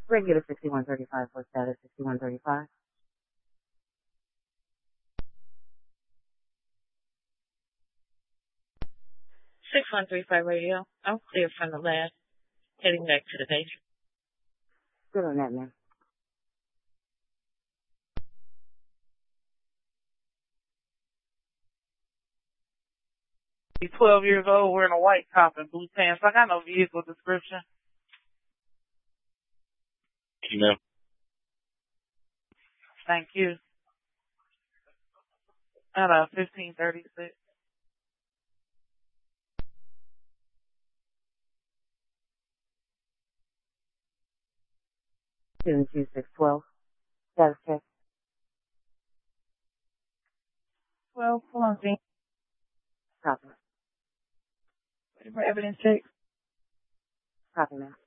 Regular 6135 for status 6135. 6135 radio. I'm clear from the lab. Heading back to the base. Good on that, ma'am. He's 12 years old, wearing a white top and blue pants. I got no vehicle description. Email. Thank you. At 1536. 72612. Status check. 12, hold on, Gene. Copy. Ready for evidence check? Copy, ma'am.